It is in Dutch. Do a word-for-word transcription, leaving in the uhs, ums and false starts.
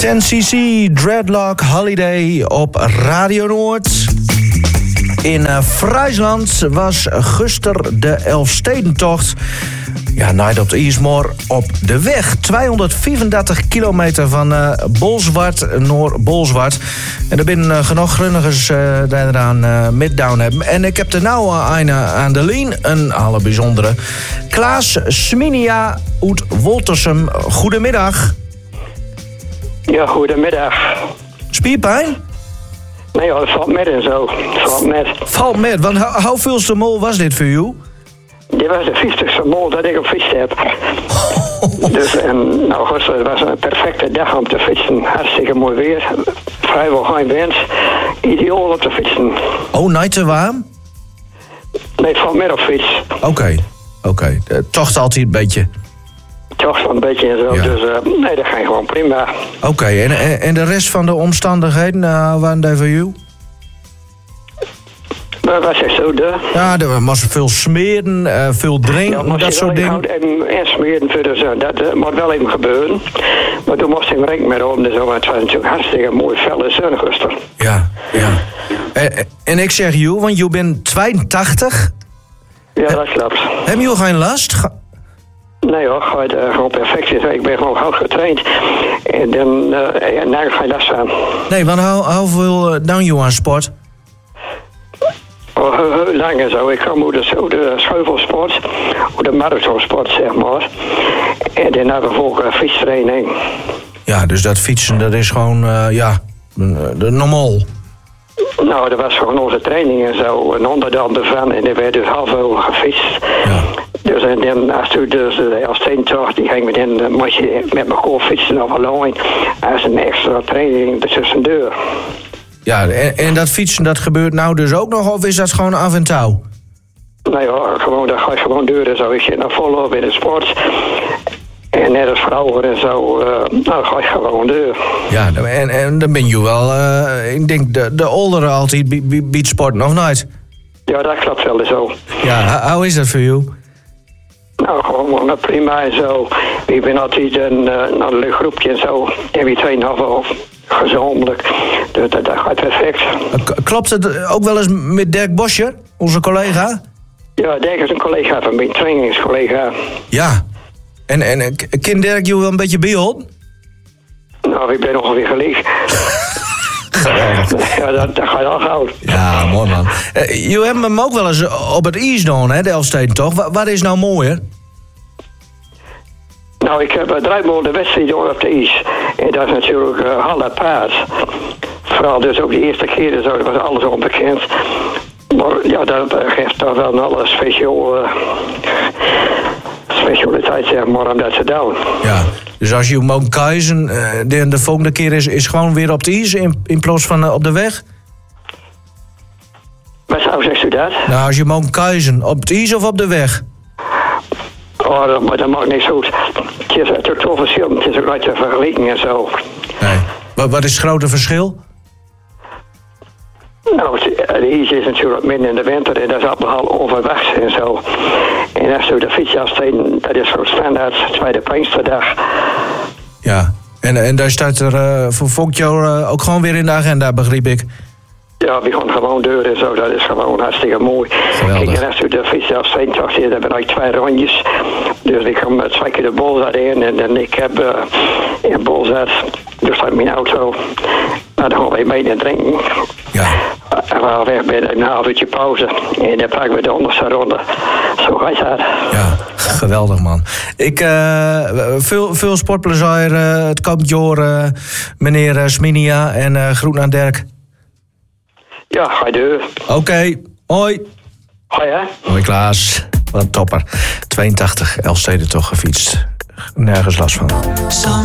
ten C C Dreadlock Holiday op Radio Noord. In uh, Friesland was gisteren de Elfstedentocht. Ja, night op de Ijsmoor op de weg. tweehonderdvierendertig kilometer van uh, Bolsward naar Bolsward. En er zijn uh, genoeg grunnigers uh, die eraan uh, middown hebben. En ik heb er nou uh, een aan de lijn, een alle bijzondere. Klaas Sminia uit Woltersum. Goedemiddag. Ja, goedemiddag. Spierpijn? Nee hoor, het valt met en zo. Het valt met. Valt met, want ho- hoeveelste mol was dit voor jou? Dit was de vijftigste mol dat ik op fiets heb. Dus en nou gisteren, het was een perfecte dag om te fietsen. Hartstikke mooi weer. Vrijwel geen wind. Ideaal op te fietsen. Oh, niet te warm? Nee, het valt met op fiets. Oké, okay, oké. Okay. Tocht altijd een beetje. Toch wel een beetje en zo. Ja. Dus uh, nee, dat ging gewoon prima. Oké, okay, en, en de rest van de omstandigheden, uh, waren die voor jou? Wat was echt zo, de? Ja, er was veel smeren, uh, veel drinken, ja, dat soort dingen. En, en smeren voor de zon. Dat uh, moet wel even gebeuren. Maar toen moest ik rekening mee om. Dus het was natuurlijk hartstikke mooi felle zon gisteren. Ja, ja. En, en ik zeg jou, want je bent tweeëntachtig. Ja, dat klopt. Heb je geen last? Ga- Nee hoor, gewoon, uh, gewoon perfect. Ik ben gewoon goed getraind. En dan uh, ja, daar heb ik geen last van. Nee, want hoe, hoeveel uh, down je aan sport? Oh, heel, heel lang en zo. Ik ga moeder zo de scheuvelsport, of de marathonsport zeg maar. En dan hebben we ook uh, fietstraining. Ja, dus dat fietsen, dat is gewoon, uh, ja, de normaal. Nou, dat was gewoon onze training en zo. Een onderdeel ervan. En er werd dus half veel gefietst. Ja. Dus en dan, als je dus uh, als steentocht, die ging met in, uh, moest je met elkaar fietsen over Loon. Als een extra training tussendoor. Ja, en, en dat fietsen, dat gebeurt nou dus ook nog, of is dat gewoon af en toe? Nee hoor, gewoon, dat ga je gewoon deuren zo. Ik zit nog volop in de sport. En net als vrouwen en zo, uh, nou ga je gewoon deur. Ja, en, en dan ben je wel, uh, ik denk, de, de ouderen altijd biedt sporten, of niet? Ja, dat klopt wel zo. Ja, hoe is dat voor jou? Nou, gewoon prima en zo. Ik ben altijd een, uh, een leuk groepje en zo. En we trainen nog wel gezamenlijk. Dus dat, dat gaat perfect. K- klopt het ook wel eens met Dirk Boscher, onze collega? Ja, Dirk is een collega van mijn trainingscollega. Ja. En, en kan Dirk je wel een beetje bijhouden? Nou, ik ben ongeveer gelijk. Ja, dat, dat gaat al gauw. Ja, mooi man. Uh, je hebt hem ook wel eens op het ijs gedaan, hè, de Elfstedentocht. Wat, wat is nou mooier? Nou, ik heb uh, driemaal de wedstrijd door op de ijs. En dat is natuurlijk uh, Halle Paard. Vooral dus ook de eerste keer en zo, dat was alles onbekend. Maar ja, dat uh, geeft toch wel een alle speciaal, uh, specialiteit, zeg maar, om dat te doen. Ja, dus als je moet kiezen, uh, de, de volgende keer is, is gewoon weer op de ijs in, in plaats van uh, op de weg? Wat zou zegt u dat? Nou, als je moet kiezen, op het ijs of op de weg? Oh, dat, maar dat maakt niks goed. Het is natuurlijk toch verschil, het is ook uit te vergelijken en zo. Nee. Wat, wat is het grote verschil? Nou, de ijs is natuurlijk midden in de winter en dat is allemaal overwacht en zo. En als je de fiets afsteden, dat is gewoon standaard, tweede Pinksterdag. Ja, en, en daar staat er uh, voor Fokjo uh, ook gewoon weer in de agenda, begreep ik. Ja, we gaan gewoon deur en zo, dat is gewoon hartstikke mooi. Geweldig. Kijk, en als je de fiets afsteden, dan hebben we eigenlijk twee rondjes. Dus ik kom twee keer de Bolzat in en, en ik heb uh, in Bolzat, dus staat mijn auto. Nou, dan gaan we mee naar drinken. Ja. En we gaan weg bij een half uurtje pauze. En dan pakken we de onderste ronde. Zo gaat dat. Ja, geweldig man. Ik, uh, veel, veel sportplezier uh, het komend jaar, uh, meneer uh, Sminia. En uh, groet aan Dirk. Ja, ga je deur. Oké, okay. Hoi. Hoi hè. Hoi Klaas. Wat een topper. tweeëntachtig Elfstedentocht gefietst. Nergens last van.